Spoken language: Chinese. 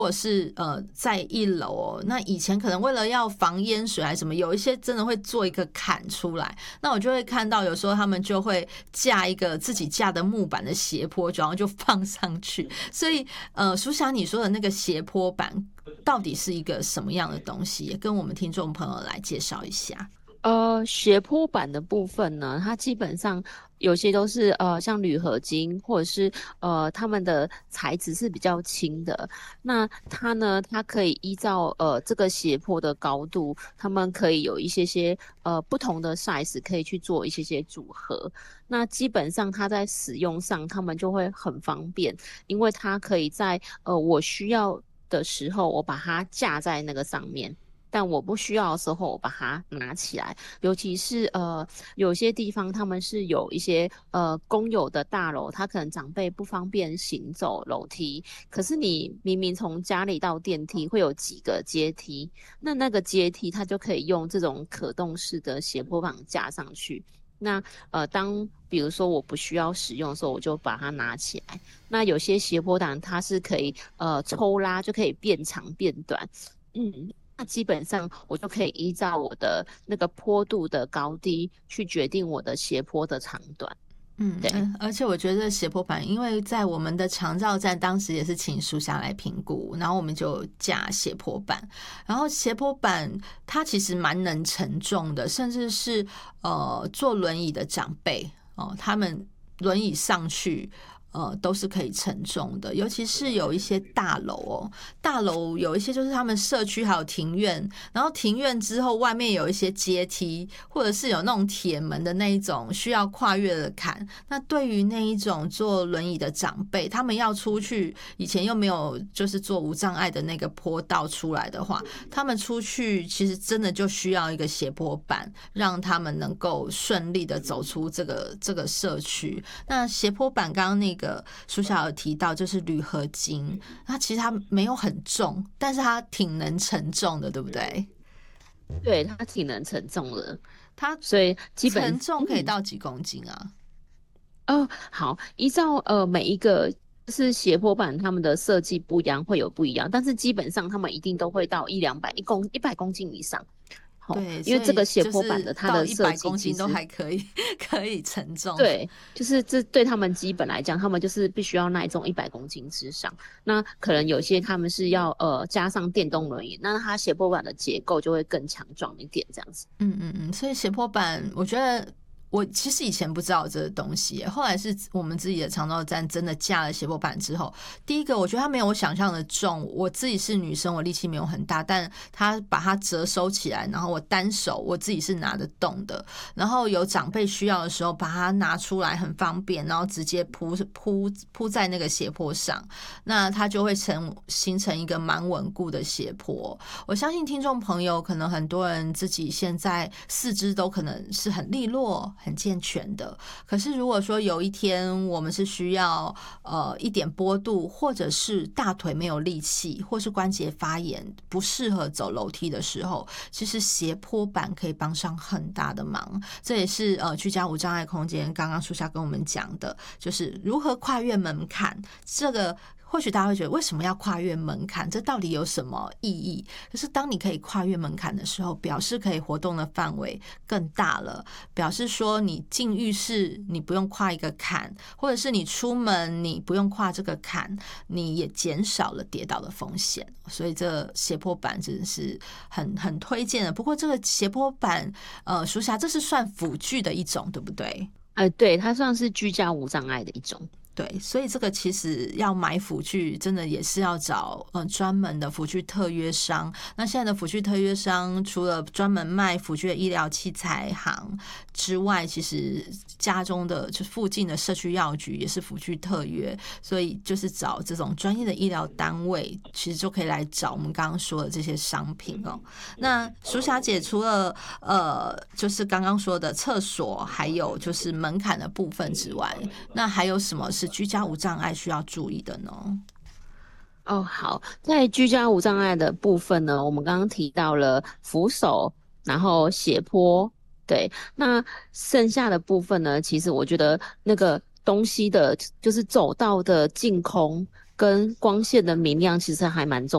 果是在一楼那以前可能为了要防淹水还是什么，有一些真的会做一个坎出来，那我就会看到有时候他们就会架一个自己架的木板的斜坡，然后就放上去。所以苏霞你说的那个斜坡板到底是一个什么样的东西，也跟我们听众朋友来介绍一下。 斜坡板的部分呢，它基本上有些都是像铝合金，或者是它们的材质是比较轻的。那它呢，它可以依照这个斜坡的高度，它们可以有一些不同的 size 可以去做一些组合。那基本上它在使用上，它们就会很方便，因为它可以在我需要的时候，我把它架在那个上面。但我不需要的时候，我把它拿起来。尤其是有些地方他们是有一些公有的大楼，他可能长辈不方便行走楼梯，可是你明明从家里到电梯会有几个阶梯，那个阶梯它就可以用这种可动式的斜坡板架上去。那当比如说我不需要使用的时候，我就把它拿起来。那有些斜坡板它是可以抽拉，就可以变长变短。那基本上我就可以依照我的那个坡度的高低去决定我的斜坡的长短。对。 而且我觉得斜坡板，因为在我们的长照站当时也是请书下来评估，然后我们就架斜坡板，然后斜坡板它其实蛮能承重的，甚至是坐轮椅的长辈他们轮椅上去都是可以承重的，尤其是有一些大楼大楼有一些就是他们社区还有庭院，然后庭院之后外面有一些阶梯，或者是有那种铁门的那一种需要跨越的坎。那对于那一种坐轮椅的长辈，他们要出去，以前又没有就是做无障碍的那个坡道出来的话，他们出去其实真的就需要一个斜坡板，让他们能够顺利的走出这个社区。那斜坡板刚刚那个书下有提到就是铝合金，它其实它没有很重，但是它挺能承重的，对不对？ 对，它挺能承重的， 它所以基本承重可以到几公斤啊？ 好，依照每一个就是斜坡板，他们的设计不一样，会有不一样，但是基本上他们一定都会到100公斤以上。 对， 因为这所以个斜坡板就是的它到一百的设计公斤都其实还可以可以承重。 对，就是这对他们基本来讲，他们就是必须要耐重100公斤之上。那可能有些他们是要加上电动轮椅，那它斜坡板的结构就会更强壮一点，这样子。 所以斜坡板，我觉得我其实以前不知道这个东西耶，后来是我们自己的长照站真的架了斜坡板之后，第一个我觉得它没有我想象的重，我自己是女生，我力气没有很大，但它把它折收起来，然后我单手我自己是拿得动的，然后有长辈需要的时候把它拿出来很方便，然后直接铺在那个斜坡上，那它就会形成一个蛮稳固的斜坡。我相信听众朋友可能很多人自己现在四肢都可能是很利落很健全的，可是如果说有一天我们是需要一点波度，或者是大腿没有力气，或是关节发炎不适合走楼梯的时候，其实斜坡板可以帮上很大的忙。这也是居家无障碍空间刚刚书下跟我们讲的，就是如何跨越门槛。这个或许大家会觉得为什么要跨越门槛，这到底有什么意义？可是当你可以跨越门槛的时候，表示可以活动的范围更大了，表示说你进浴室你不用跨一个坎，或者是你出门你不用跨这个坎，你也减少了跌倒的风险。所以这斜坡板真的是很推荐的。不过这个斜坡板书霞这是算辅具的一种对不对？ 对，它算是居家无障碍的一种。 对，所以这个其实要买辅具，真的也是要找专门的辅具特约商。那现在的辅具特约商，除了专门卖辅具的医疗器材行之外，其实家中的就附近的社区药局也是辅具特约，所以就是找这种专业的医疗单位，其实就可以来找我们刚刚说的这些商品哦。那苏霞姐除了就是刚刚说的厕所，还有就是门槛的部分之外，那还有什么是居家无障碍需要注意的呢？ 好，在居家无障碍的部分呢，我们刚刚提到了扶手，然后斜坡，对，那剩下的部分呢，其实我觉得那个东西的，就是走道的净空跟光线的明亮，其实还蛮重要。